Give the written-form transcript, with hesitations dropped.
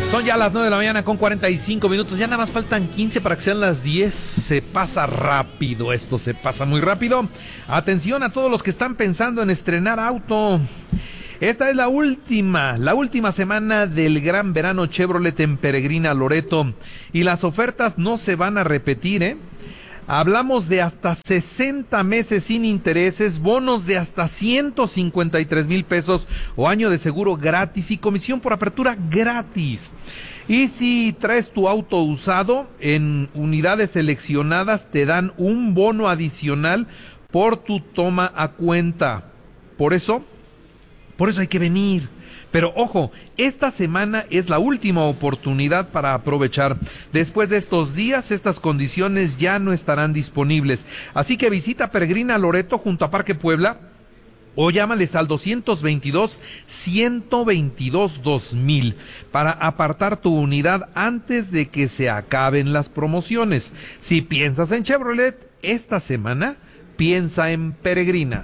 Son ya las 9 de la mañana con 45 minutos, ya nada más faltan 15 para que sean las 10, se pasa rápido, esto se pasa muy rápido. Atención a todos los que están pensando en estrenar auto. Esta es la última semana del gran verano Chevrolet en Peregrina Loreto y las ofertas no se van a repetir, ¿eh? Hablamos de hasta 60 meses sin intereses, bonos de hasta 153,000 pesos o año de seguro gratis y comisión por apertura gratis. Y si traes tu auto usado, en unidades seleccionadas te dan un bono adicional por tu toma a cuenta. Por eso hay que venir. Pero ojo, esta semana es la última oportunidad para aprovechar. Después de estos días, estas condiciones ya no estarán disponibles. Así que visita Peregrina Loreto junto a Parque Puebla o llámales al 222-122-2000 para apartar tu unidad antes de que se acaben las promociones. Si piensas en Chevrolet esta semana, piensa en Peregrina.